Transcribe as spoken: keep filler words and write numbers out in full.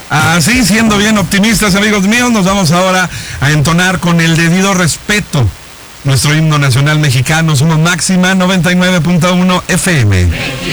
Así, siendo bien optimistas, amigos míos, nos vamos ahora a entonar con el debido respeto nuestro himno nacional mexicano. Somos Máxima noventa y nueve punto uno F M.